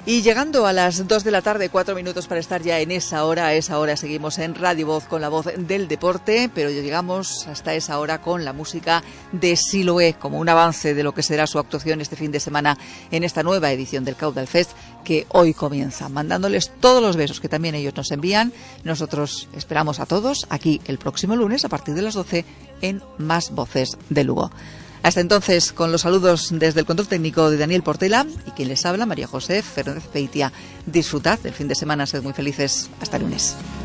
Y llegando a las 2 de la tarde, 4 minutos para estar ya en esa hora. A esa hora seguimos en Radio Voz con la voz del deporte, pero llegamos hasta esa hora con la música de Siloé, como un avance de lo que será su actuación este fin de semana en esta nueva edición del Caudal Fest, que hoy comienza. Mandándoles todos los besos que también ellos nos envían. Nosotros esperamos a todos aquí el próximo lunes a partir de las 12 en Más Voces de Lugo. Hasta entonces, con los saludos desde el control técnico de Daniel Portela y quien les habla, María José Fernández Peitia. Disfrutad del fin de semana, sed muy felices. Hasta el lunes.